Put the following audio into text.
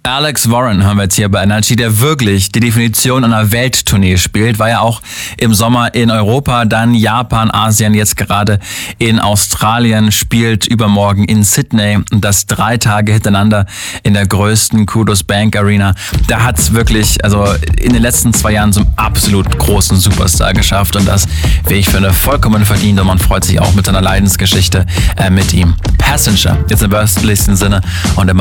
Alex Warren haben wir jetzt hier bei Energy, der wirklich die Definition einer Welttournee spielt. War ja auch im Sommer in Europa, dann Japan, Asien, jetzt gerade in Australien, spielt übermorgen in Sydney und das 3 Tage hintereinander in der größten Kudos Bank Arena. Da hat's wirklich, also in den letzten 2 Jahren zum absolut großen Superstar geschafft und das, wie ich finde, vollkommen verdient und man freut sich auch mit seiner Leidensgeschichte mit ihm. Passenger, jetzt im wörtlichsten Sinne und immer